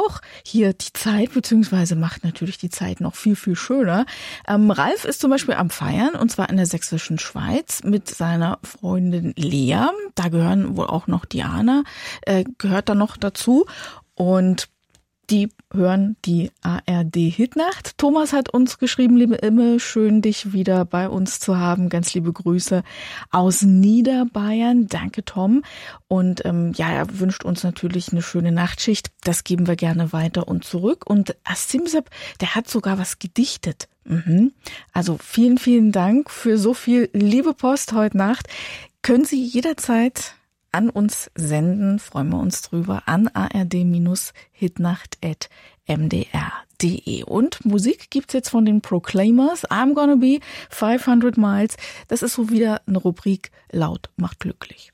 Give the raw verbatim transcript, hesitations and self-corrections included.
auch hier die Zeit, beziehungsweise macht natürlich die Zeit noch viel, viel schöner. Ähm, Ralf ist zum Beispiel am Feiern, und zwar in der sächsischen Schweiz mit seiner Freundin Lea. Da gehören wohl auch noch Diana, äh, gehört da noch dazu. Und die hören die A R D-Hitnacht. Thomas hat uns geschrieben, liebe Imme, schön dich wieder bei uns zu haben. Ganz liebe Grüße aus Niederbayern. Danke, Tom. Und ähm, ja, er wünscht uns natürlich eine schöne Nachtschicht. Das geben wir gerne weiter und zurück. Und Asimsep, der hat sogar was gedichtet. Mhm. Also vielen, vielen Dank für so viel liebe Post heute Nacht. Können Sie jederzeit an uns senden, freuen wir uns drüber, an a r d hitnacht at m d r punkt d e. Und Musik gibt's jetzt von den Proclaimers, I'm Gonna Be fünfhundert Miles. Das ist so wieder eine Rubrik, laut macht glücklich.